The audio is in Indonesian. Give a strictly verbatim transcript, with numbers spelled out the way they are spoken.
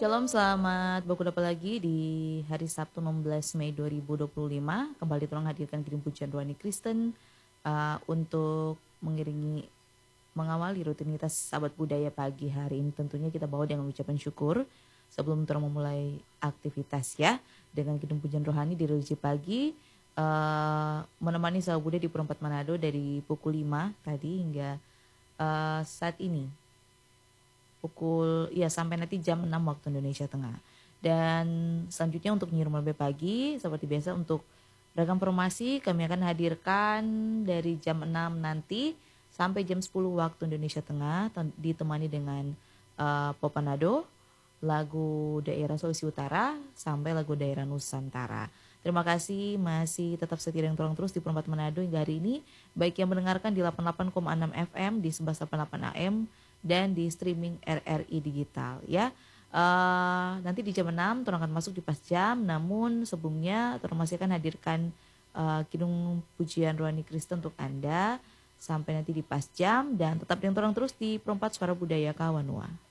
Shalom, selamat berkuda lagi di hari Sabtu enam belas Mei dua ribu dua puluh lima. Kembali tolong hadirkan kirim pujian rohani Kristen uh, untuk mengiringi mengawali rutinitas sahabat budaya pagi hari ini. Tentunya kita bawa dengan ucapan syukur sebelum kita memulai aktivitas ya. Dengan kirim pujian rohani di religi pagi uh, menemani sahabat budaya di Perempat Manado dari pukul lima tadi hingga uh, saat ini. Pukul ya sampai nanti jam enam waktu Indonesia Tengah. Dan selanjutnya untuk Nyirum Lebih Pagi seperti biasa untuk ragam formasi kami akan hadirkan dari jam enam nanti sampai jam sepuluh waktu Indonesia Tengah ditemani dengan uh, Popanado, lagu daerah Sulawesi Utara sampai lagu daerah Nusantara. Terima kasih masih tetap setia dan tolong terus di Perempat Manado hingga hari ini, baik yang mendengarkan di delapan puluh delapan koma enam F M, di sebelas delapan puluh delapan A M dan di streaming R R I Digital ya. Uh, nanti di jam enam Tuhan akan masuk di pas jam, namun sebelumnya Tuhan masih akan hadirkan uh, kidung pujian rohani Kristen untuk Anda sampai nanti di pas jam, dan tetap dengan Tuhan terus di Perempat Suara Budaya Kawanua.